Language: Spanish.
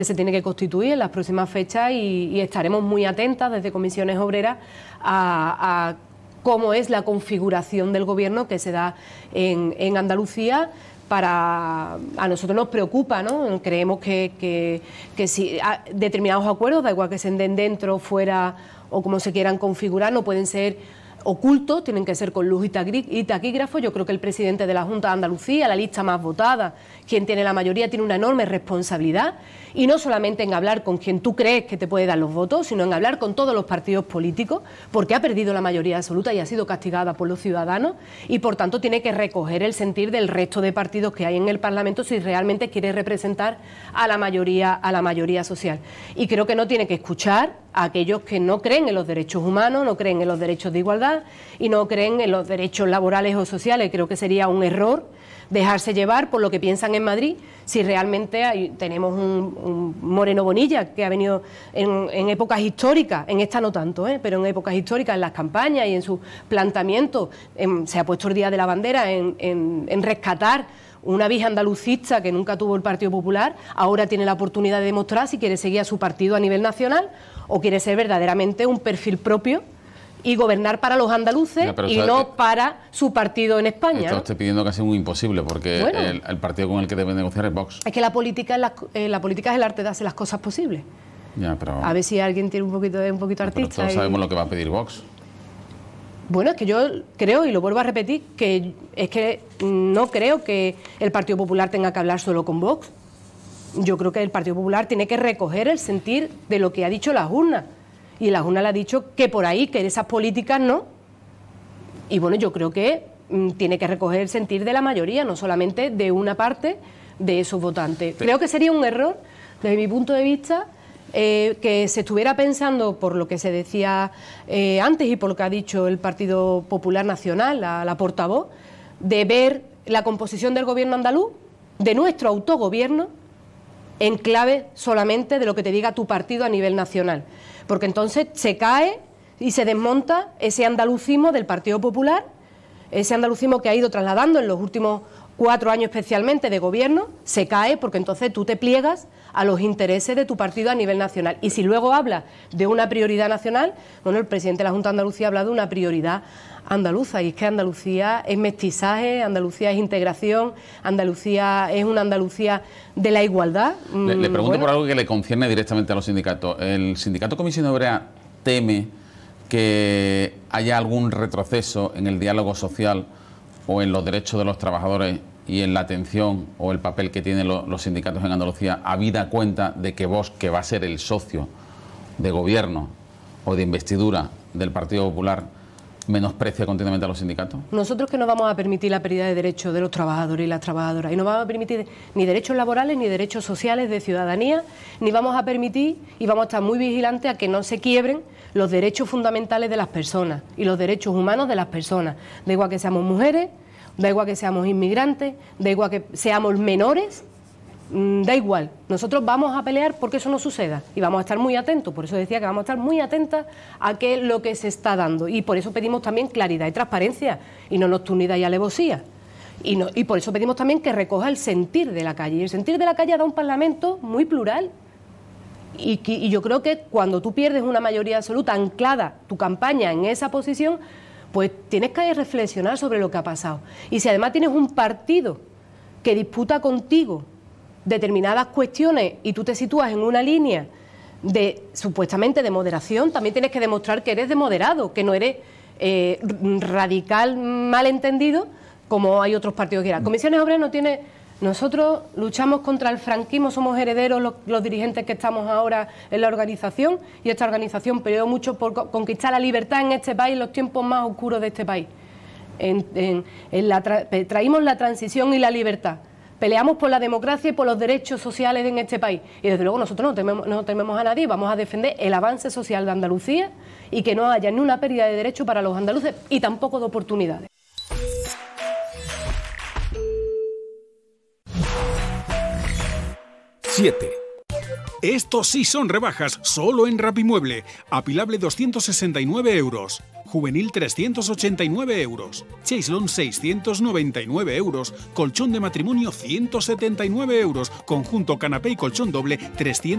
se tiene que constituir en las próximas fechas y estaremos muy atentas desde Comisiones Obreras a cómo es la configuración del gobierno que se da en Andalucía. A nosotros nos preocupa, ¿no? Creemos que si determinados acuerdos, da igual que se den dentro, fuera o como se quieran configurar, no pueden ser ocultos, tienen que ser con luz y taquígrafo. Yo creo que el presidente de la Junta de Andalucía, la lista más votada, quien tiene la mayoría, tiene una enorme responsabilidad, y no solamente en hablar con quien tú crees que te puede dar los votos, sino en hablar con todos los partidos políticos, porque ha perdido la mayoría absoluta y ha sido castigada por los ciudadanos, y por tanto tiene que recoger el sentir del resto de partidos que hay en el Parlamento si realmente quiere representar a la mayoría social. Y creo que no tiene que escuchar a aquellos que no creen en los derechos humanos, no creen en los derechos de igualdad y no creen en los derechos laborales o sociales. Creo que sería un error dejarse llevar por lo que piensan en Madrid, si realmente tenemos un Moreno Bonilla que ha venido en épocas históricas, en esta no tanto, pero en épocas históricas, en las campañas y en sus planteamientos, se ha puesto el Día de la Bandera en rescatar una vieja andalucista que nunca tuvo el Partido Popular. Ahora tiene la oportunidad de demostrar si quiere seguir a su partido a nivel nacional o quiere ser verdaderamente un perfil propio y gobernar para los andaluces no para su partido en España. Esto estoy pidiendo casi un imposible, porque el partido con el que deben negociar es Vox. Es que la política es el arte de hacer las cosas posibles. Ya, pero... A ver si alguien tiene un poquito artista. Pero todos sabemos lo que va a pedir Vox. Bueno, es que yo creo, y lo vuelvo a repetir, que es que no creo que el Partido Popular tenga que hablar solo con Vox. Yo creo que el Partido Popular tiene que recoger el sentir de lo que ha dicho las urnas. Y la Junta le ha dicho que por ahí, que esas políticas no. Y bueno, yo creo que tiene que recoger el sentir de la mayoría, no solamente de una parte de esos votantes. Creo que sería un error, desde mi punto de vista, que se estuviera pensando, por lo que se decía antes y por lo que ha dicho el Partido Popular Nacional, la portavoz, de ver la composición del gobierno andaluz, de nuestro autogobierno, en clave solamente de lo que te diga tu partido a nivel nacional. Porque entonces se cae y se desmonta ese andalucismo del Partido Popular, ese andalucismo que ha ido trasladando en los últimos 4 años especialmente de gobierno, se cae porque entonces tú te pliegas a los intereses de tu partido a nivel nacional. Y si luego hablas de una prioridad nacional, bueno, el presidente de la Junta de Andalucía ha hablado de una prioridad andaluza, y es que Andalucía es mestizaje, Andalucía es integración, Andalucía es una Andalucía de la igualdad. Le pregunto por algo que le concierne directamente a los sindicatos. ¿El sindicato Comisión Obrera teme que haya algún retroceso en el diálogo social o en los derechos de los trabajadores y en la atención o el papel que tienen los sindicatos en Andalucía, habida cuenta de que Vox, que va a ser el socio de gobierno o de investidura del Partido Popular, menosprecia continuamente a los sindicatos? Nosotros que no vamos a permitir la pérdida de derechos de los trabajadores y las trabajadoras, y no vamos a permitir ni derechos laborales ni derechos sociales de ciudadanía, ni vamos a permitir, y vamos a estar muy vigilantes a que no se quiebren los derechos fundamentales de las personas y los derechos humanos de las personas. Da igual que seamos mujeres, da igual que seamos inmigrantes, da igual que seamos menores, da igual. Nosotros vamos a pelear porque eso no suceda y vamos a estar muy atentos. Por eso decía que vamos a estar muy atentas a qué es lo que se está dando, y por eso pedimos también claridad y transparencia y no nocturnidad y alevosía. Y por eso pedimos también que recoja el sentir de la calle. Y el sentir de la calle da un Parlamento muy plural. Y yo creo que cuando tú pierdes una mayoría absoluta anclada tu campaña en esa posición, pues tienes que reflexionar sobre lo que ha pasado. Y si además tienes un partido que disputa contigo determinadas cuestiones y tú te sitúas en una línea de supuestamente de moderación, también tienes que demostrar que eres de moderado, que no eres radical malentendido como hay otros partidos que eran. Comisiones Obreras no tiene... Nosotros luchamos contra el franquismo, somos herederos los dirigentes que estamos ahora en la organización, y esta organización peleó mucho por conquistar la libertad en este país en los tiempos más oscuros de este país. Traímos la transición y la libertad. Peleamos por la democracia y por los derechos sociales en este país. Y desde luego nosotros no tememos a nadie, vamos a defender el avance social de Andalucía y que no haya ni una pérdida de derechos para los andaluces y tampoco de oportunidades. 7. Estos sí son rebajas, solo en Rapimueble. Apilable 269 euros. Juvenil 389 euros. Chaislon 699 euros. Colchón de matrimonio 179 euros. Conjunto canapé y colchón doble 300.